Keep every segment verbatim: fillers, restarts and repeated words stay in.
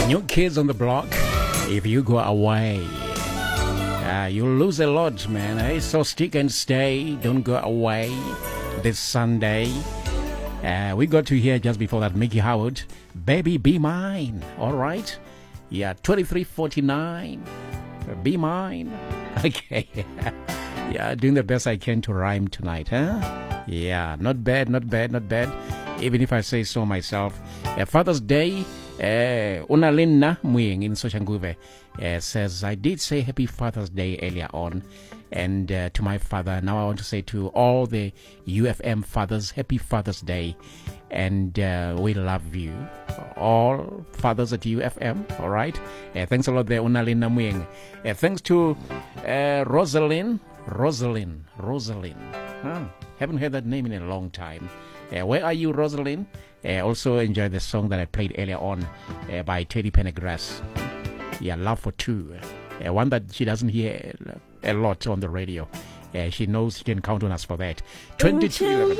New kids on the block. If you go away, uh, you'll lose a lot, man. Eh? So stick and stay. Don't go away this Sunday. Uh, we got to hear just before that Mickey Howard, Baby Be Mine. All right. Yeah, twenty-three forty-nine. Be mine. Okay. Yeah, doing the best I can to rhyme tonight, huh? Yeah, not bad, not bad, not bad. Even if I say so myself. Uh, Father's Day, uh, Unalinna Muying in Soshanguve uh, says, I did say Happy Father's Day earlier on. And uh, to my father, now I want to say to all the U F M fathers, Happy Father's Day. And uh, we love you. All fathers at U F M, all right? Uh, thanks a lot there, Unalinna Muying. Uh, thanks to uh, Rosalind. Rosalind. Rosalind. Huh? Haven't heard that name in a long time. Uh, where are you, Rosalind? Uh, also enjoy the song that I played earlier on uh, by Teddy Pendergrass. Yeah, Love for Two. Uh, one that she doesn't hear a lot on the radio. Uh, she knows she can count on us for that. twenty-two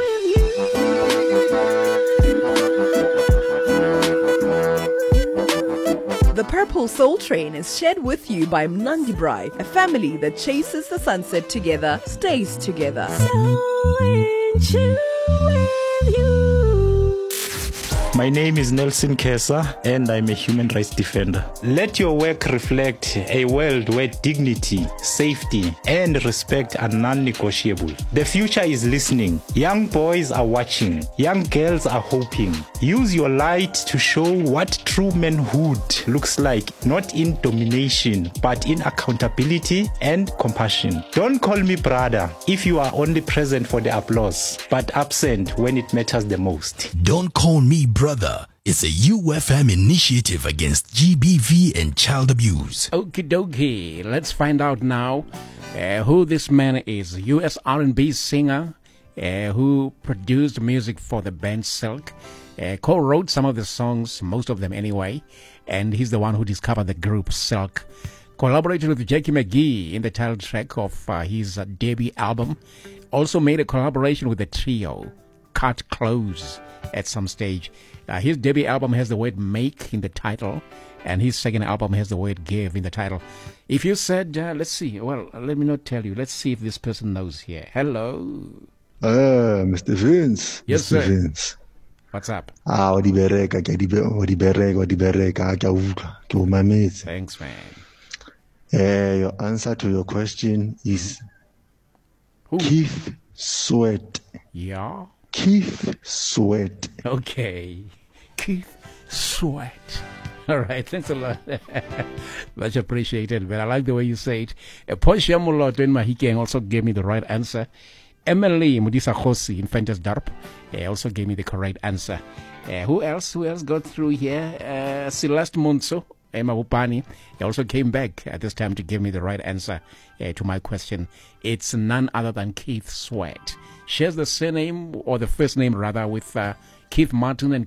The Purple Soul Train is shared with you by Mnandi Brai, a family that chases the sunset together, stays together. So in tune with you. My name is Nelson Kesa and I'm a human rights defender. Let your work reflect a world where dignity, safety, and respect are non-negotiable. The future is listening. Young boys are watching. Young girls are hoping. Use your light to show what true manhood looks like, not in domination, but in accountability and compassion. Don't call me brother if you are only present for the applause, but absent when it matters the most. Don't call me brother. It's a U F M initiative against G B V and child abuse. Okie dokie. Let's find out now uh, who this man is. U S R and B singer uh, who produced music for the band Silk. Uh, co-wrote some of the songs, most of them anyway. And he's the one who discovered the group Silk. Collaborated with Jackie McGee in the title track of uh, his uh, debut album. Also made a collaboration with the trio Cut Close at some stage. Uh, his debut album has the word make in the title, and his second album has the word give in the title. If you said, uh, let's see, well, let me not tell you. Let's see if this person knows here. Hello. Uh, Mister Vince. Yes, Mister sir. Vince. What's up? Ah, o di bereka, ke di be, o di bereka, o di bereka, ke a utlwa, ke o mametse. Thanks, man. Eh, your answer to your question is Who? Keith Sweat. Yeah. Keith Sweat. Okay. Keith Sweat. All right, thanks a lot. Much appreciated, but I like the way you say it. Uh, Portia Muloto in Mahikeng also gave me the right answer. Emily Mudisa Khosi in Fantas Darp uh, also gave me the correct answer. Uh, who else? Who else got through here? Uh, Celeste Munso, Emma Wupani, he also came back at this time to give me the right answer uh, to my question. It's none other than Keith Sweat. Shares the surname, or the first name rather, with uh, Keith Martin and